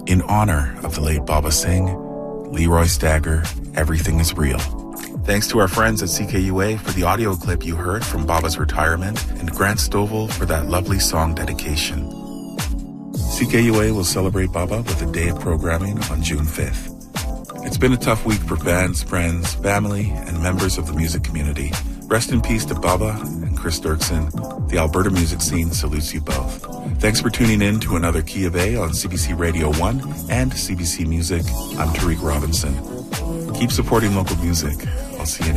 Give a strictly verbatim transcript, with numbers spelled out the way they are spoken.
In honor of the late Baba Singh, Leroy Stagger, Everything is Real. Thanks to our friends at C K U A for the audio clip you heard from Baba's retirement, and Grant Stovall for that lovely song dedication. C K U A will celebrate Baba with a day of programming on June fifth. It's been a tough week for fans, friends, family, and members of the music community. Rest in peace to Baba and Chris Dirksen. The Alberta music scene salutes you both. Thanks for tuning in to another Key of A on C B C Radio one and C B C Music. I'm Tariq Robinson. Keep supporting local music. I'll see you next